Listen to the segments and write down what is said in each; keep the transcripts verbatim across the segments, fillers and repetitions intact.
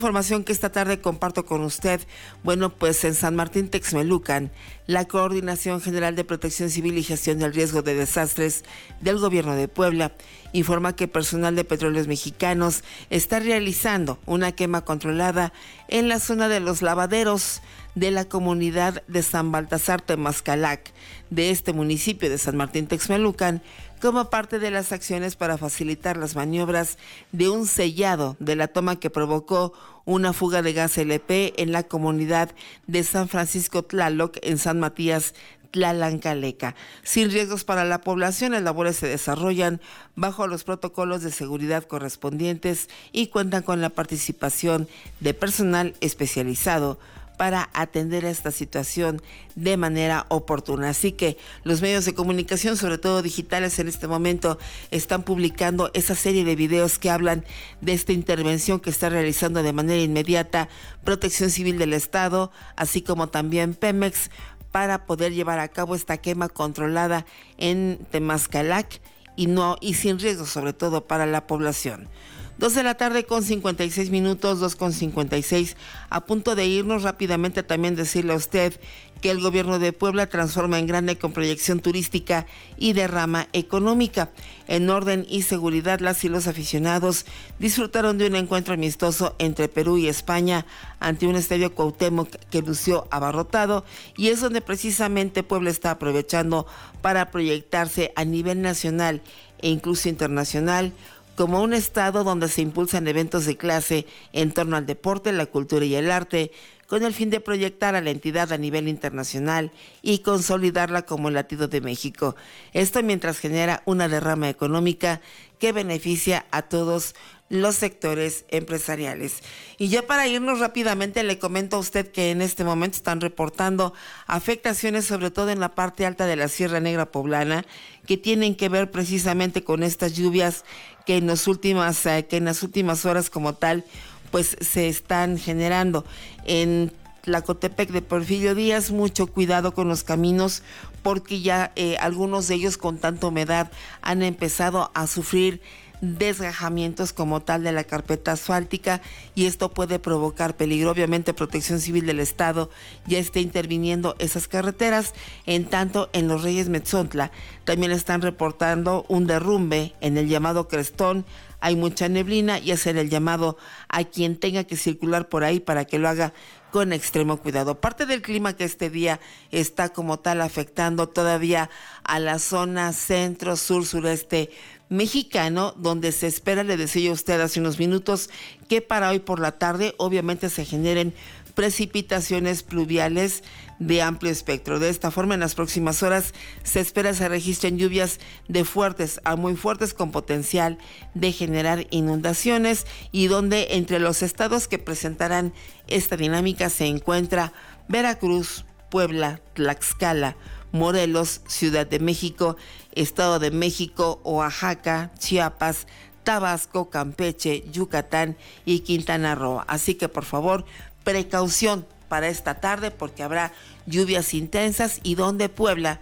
Información que esta tarde comparto con usted. Bueno, pues en San Martín Texmelucan, la Coordinación General de Protección Civil y Gestión del Riesgo de Desastres del Gobierno de Puebla informa que personal de Petróleos Mexicanos está realizando una quema controlada en la zona de los lavaderos de la comunidad de San Baltasar Temazcalac de este municipio de San Martín Texmelucan, como parte de las acciones para facilitar las maniobras de un sellado de la toma que provocó una fuga de gas L P en la comunidad de San Francisco Tlaloc en San Matías Tlalancaleca. Sin riesgos para la población, las labores se desarrollan bajo los protocolos de seguridad correspondientes y cuentan con la participación de personal especializado para atender a esta situación de manera oportuna. Así que los medios de comunicación, sobre todo digitales, en este momento están publicando esa serie de videos que hablan de esta intervención que está realizando de manera inmediata Protección Civil del Estado, así como también Pemex, para poder llevar a cabo esta quema controlada en Temazcalac y no y sin riesgo, sobre todo para la población. Dos de la tarde con cincuenta y seis minutos, dos con cincuenta y seis, a punto de irnos. Rápidamente también decirle a usted que el gobierno de Puebla transforma en grande con proyección turística y derrama económica. En orden y seguridad, las y los aficionados disfrutaron de un encuentro amistoso entre Perú y España ante un estadio Cuauhtémoc que lució abarrotado, y es donde precisamente Puebla está aprovechando para proyectarse a nivel nacional e incluso internacional como un estado donde se impulsan eventos de clase en torno al deporte, la cultura y el arte, con el fin de proyectar a la entidad a nivel internacional y consolidarla como el latido de México. Esto mientras genera una derrama económica que beneficia a todos los sectores empresariales. Y ya para irnos rápidamente, le comento a usted que en este momento están reportando afectaciones, sobre todo en la parte alta de la Sierra Negra Poblana, que tienen que ver precisamente con estas lluvias que en las últimas, eh, que en las últimas horas como tal, pues se están generando. En Tlacotepec de Porfirio Díaz, mucho cuidado con los caminos, porque ya eh, algunos de ellos con tanta humedad han empezado a sufrir desgajamientos como tal de la carpeta asfáltica, y esto puede provocar peligro. Obviamente Protección Civil del Estado ya está interviniendo esas carreteras. En tanto, en los Reyes Metzontla también están reportando un derrumbe en el llamado Crestón. Hay mucha neblina y hacer el llamado a quien tenga que circular por ahí para que lo haga con extremo cuidado. Parte del clima que este día está como tal afectando todavía a la zona centro, sur, sureste mexicano, donde se espera, le decía a usted hace unos minutos, que para hoy por la tarde obviamente se generen precipitaciones pluviales de amplio espectro. De esta forma, en las próximas horas se espera se registren lluvias de fuertes a muy fuertes con potencial de generar inundaciones, y donde entre los estados que presentarán esta dinámica se encuentra Veracruz, Puebla, Tlaxcala, Morelos, Ciudad de México, Estado de México, Oaxaca, Chiapas, Tabasco, Campeche, Yucatán y Quintana Roo. Así que por favor, precaución para esta tarde, porque habrá lluvias intensas, y donde Puebla,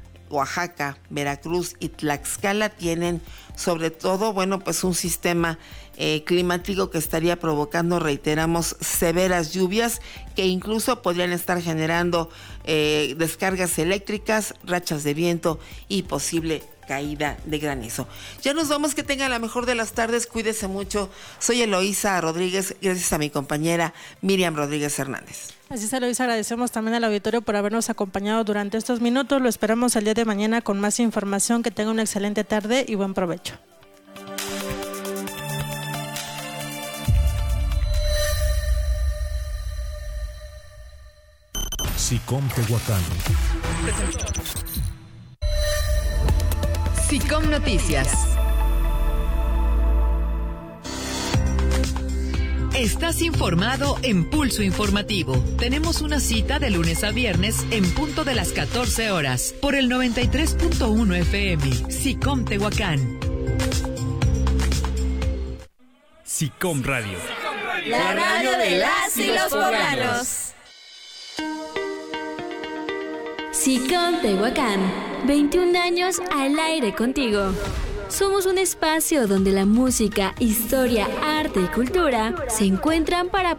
Oaxaca, Veracruz y Tlaxcala tienen sobre todo, bueno, pues un sistema eh, climático que estaría provocando, reiteramos, severas lluvias que incluso podrían estar generando eh, descargas eléctricas, rachas de viento y posible caída de granizo. Ya nos vamos, que tengan la mejor de las tardes, cuídese mucho. Soy Eloísa Rodríguez, gracias a mi compañera Miriam Rodríguez Hernández. Así es, Eloísa, agradecemos también al auditorio por habernos acompañado durante estos minutos. Lo esperamos el día de mañana con más información. Que tenga una excelente tarde y buen provecho. SICOM Tehuacán. SICOM Noticias. Estás informado en Pulso Informativo. Tenemos una cita de lunes a viernes en punto de las catorce horas por el noventa y tres punto uno F M. SICOM Tehuacán. SICOM Radio. La radio de las y los poblanos. SICOM Tehuacán, veintiún años al aire contigo. Somos un espacio donde la música, historia, arte y cultura se encuentran para